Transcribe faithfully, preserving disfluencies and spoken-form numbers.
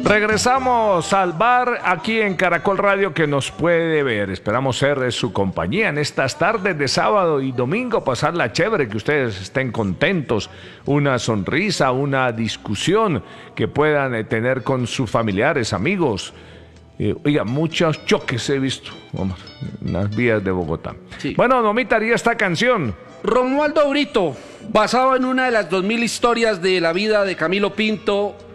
Regresamos al bar aquí en Caracol Radio que nos puede ver. Esperamos ser de su compañía en estas tardes de sábado y domingo, pasarla chévere, que ustedes estén contentos, una sonrisa, una discusión que puedan eh, tener con sus familiares, amigos. Eh, oiga, muchos choques he visto, Omar, en las vías de Bogotá. Sí. Bueno, no omitaría esta canción. Romualdo Brito, basado en una de las dos mil historias de la vida de Camilo Pinto,